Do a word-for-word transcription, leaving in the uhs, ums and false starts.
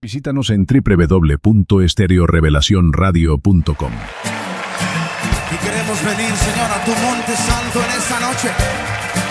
Visítanos en doble u doble u doble u punto estéreo revelación radio punto com. Y queremos venir, Señor, a tu monte santo en esta noche.